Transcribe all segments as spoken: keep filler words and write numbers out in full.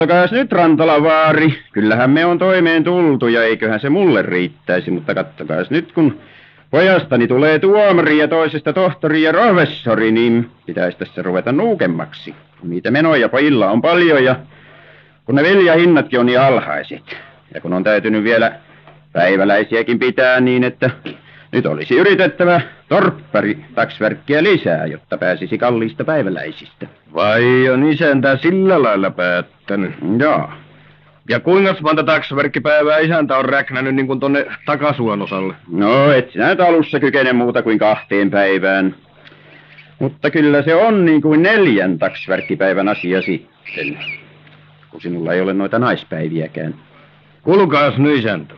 Katsokaas nyt, Rantalan vaari. Kyllähän me on toimeen tultu ja eiköhän se mulle riittäisi, mutta katsokaas nyt, kun pojastani tulee tuomari ja toisesta tohtori ja professori, niin pitäisi tässä ruveta nuukemmaksi. Niitä menoja pojilla on paljon ja kun ne viljahinnatkin on niin alhaiset. Ja kun on täytynyt vielä päiväläisiäkin pitää niin, että nyt olisi yritettävä torppari taksvärkkiä lisää, jotta pääsisi kalliista päiväläisistä. Vai on isäntä sillä lailla päättänyt? Joo. Ja kuinka monta taksvärkkipäivää isäntä on räknännyt niin kuin tonne Takasuon osalle? No, et sinä nyt alussa kykene muuta kuin kahteen päivään. Mutta kyllä se on niin kuin neljän taksvärkkipäivän asia sitten, kun sinulla ei ole noita naispäiviäkään. Kuulkaas nyt, isäntä.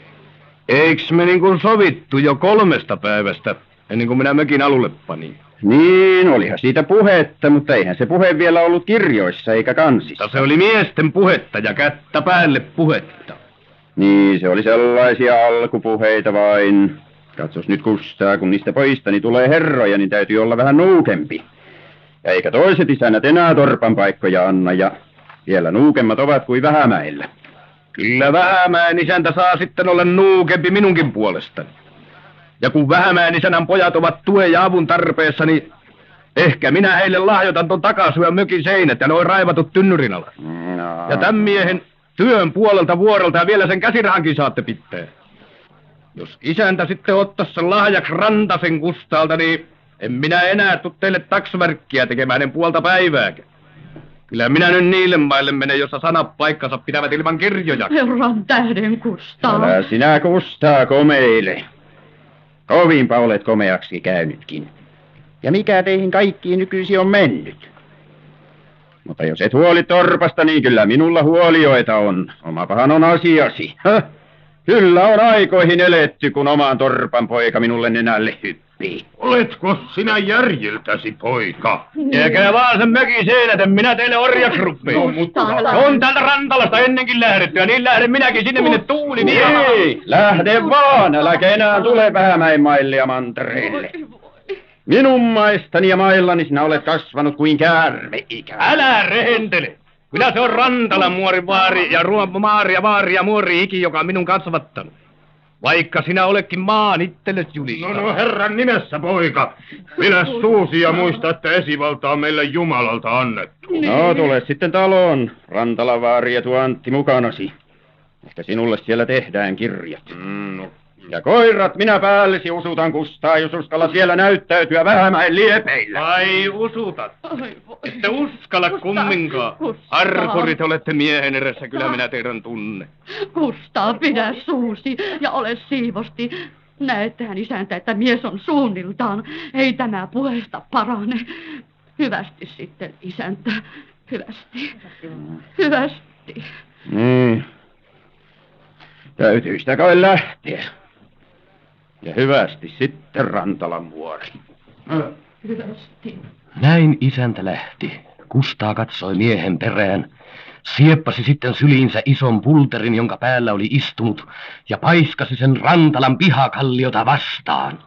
Eiks me niin kuin sovittu jo kolmesta päivästä, ennen kuin minä mökin alulle panin? Niin, olihan siitä puhetta, mutta eihän se puhe vielä ollut kirjoissa eikä kansissa. Se oli miesten puhetta ja kättä päälle puhetta. Niin, se oli sellaisia alkupuheita vain. Katsos nyt, Kustaa, kun niistä pojistani tulee herroja, niin täytyy olla vähän nuukempi. Ja eikä toiset isännät enää torpan paikkoja anna, ja vielä nuukemmat ovat kuin Vähämäellä. Kyllä Vähämäen isäntä saa sitten olla nuukempi minunkin puolestani. Ja kun Vähämäen isänän pojat ovat tuen ja avun tarpeessa, niin ehkä minä heille lahjoitan ton Takasuon mökin seinät ja noin raivatut tynnyrin alas. No. Ja tämän miehen työn puolelta vuorolta ja vielä sen käsirahankin saatte pitää. Jos isäntä sitten ottaisi sen lahjaksi Rantasen Kustaalta, niin en minä enää tuu teille taksvärkkiä tekemään en puolta päivääkään. Kyllä minä nyt niille maille menen, jossa sanat paikkansa pitävät ilman kirjoja. Herran tähden, Kustaa. Älä sinä, Kustaa, komeile. Kovinpa olet komeaksi käynytkin. Ja mikä teihin kaikkiin nykyisin on mennyt? Mutta jos et huoli torpasta, niin kyllä minulla huolioita on. Omapahan on asiasi. Häh? Kyllä on aikoihin eletty, kun omaan torpan poika minulle nenälle hyppii. Oletko sinä järjiltäsi, poika? Jääkää vaan sen mökin seinät, en minä teille orjaksi ruppeen. No, mutta on täältä Rantalasta ennenkin lähdetty, ja niin lähden minäkin sinne, minne tuuli vie. Ei, lähde vaan, äläkä enää tule Vähämäen maille ja mantereelle. Minun maistani ja maillani sinä olet kasvanut kuin käärme-ikä. Älä rehentele. Minä se on Rantalan muori vaari ja ruo maari ja vaari ja muori iki, joka on minun kasvattanut. Vaikka sinä olekin maan itsellesi julistaa. No no, herran nimessä, poika. Pidä suusi ja muista, että esivalta on meille Jumalalta annettu. No, tule sitten taloon, Rantalan vaari ja tuo Antti mukanasi. Ehkä sinulle siellä tehdään kirjat. Mm, no. Ja koirat minä päällesi usutan, Kustaa, jos uskallat vielä näyttäytyä Vähämäen liepeillä. Vai usutat? Ette uskalla kumminkaan. Kustaa. Arkurit olette miehen edessä, kyllä minä teidän tunne. Kustaa, pidä suusi ja ole siivosti. Näethän, isäntä, että mies on suunniltaan. Ei tämä puheesta parane. Hyvästi sitten, isäntä. Hyvästi. Hyvästi. Niin. Täytyy sitä kai lähteä. Ja hyvästi sitten, Rantalan muori. Hyvästi. Näin isäntä lähti. Kustaa katsoi miehen perään, sieppasi sitten syliinsä ison pulterin, jonka päällä oli istunut, ja paiskasi sen Rantalan pihakalliota vastaan.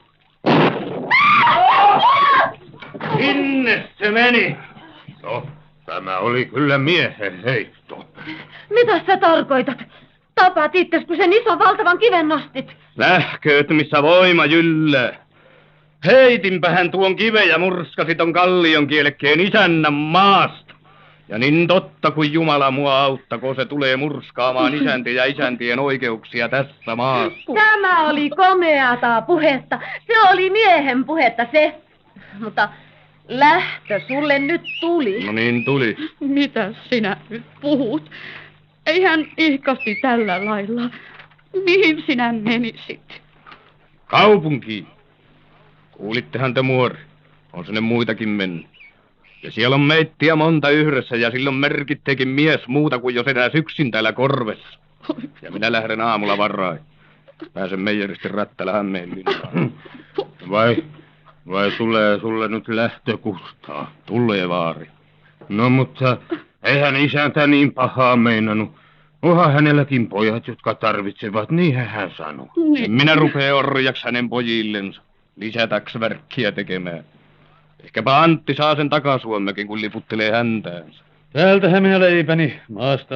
Sinne se meni. No, tämä oli kyllä miehen heitto. Mitä sä tarkoitat? Tapaat itses, kun sen ison valtavan kiven nostit. Nähkööt, missä voima jyllää. Heitinpähän tuon kiven ja murskasi ton kallion kielekkeen isännän maasta. Ja niin totta kuin Jumala mua auttako, se tulee murskaamaan isäntien ja isäntien oikeuksia tässä maassa. Tämä oli komeata puhetta. Se oli miehen puhetta se. Mutta lähtö sulle nyt tuli. No niin tuli. Mitä sinä nyt puhut? Eihän ihkasti tällä lailla. Mihin sinä menisit? Kaupunkiin. Kuulittehan te, muori. On sinne muitakin mennyt. Ja siellä on meittiä monta yhdessä ja silloin merkitteekin mies muuta kuin jos enää yksin täällä korvessa. Ja minä lähden aamulla varhain. Pääsen meijeristi Rättälä Hämeenlinnaan. Vai, vai tulee sulle nyt lähtökustaa? Tulee, vaari. No mutta eihän isäntä niin pahaa meinannut. Onhan hänelläkin pojat, jotka tarvitsevat, niinhän hän sanoi. En minä rupee orjaksi hänen pojillensa. Lisätaksvärkkiä tekemään. Ehkäpä Antti saa sen Takasuommekin, kun liputtelee häntäänsä. Täältähän minä leipäni maasta